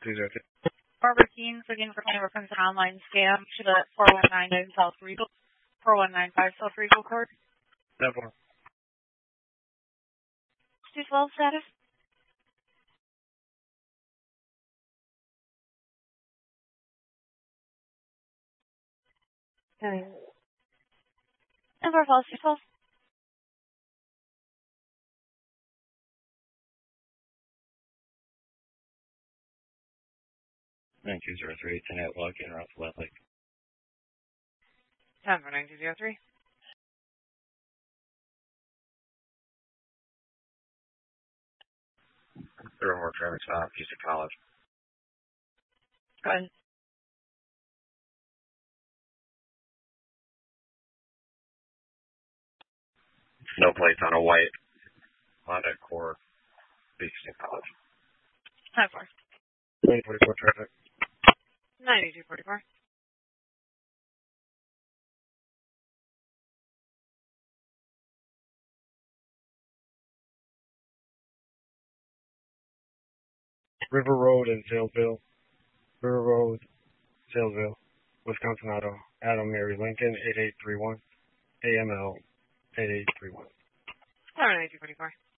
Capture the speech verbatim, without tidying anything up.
two zero two. Barbara Keens looking for any reference an online scam to the four one nine nine South Regal, four one nine five South Regal card. That one. two twelve status. Okay. Number false, two twelve. nine two zero three, ten eight log in Ralph Lake. Number nine two zero three. There are more traffic stop, Houston College. Go ahead. No plates on a white Honda Accord, Houston College. Time four. ninety forty-four traffic. ninety-two forty-four. River Road in Salesville. River Road, Salesville, Wisconsin Auto. Adam Mary Lincoln, eight eight three one. A M L eight eight three one. Number ninety-two forty-four.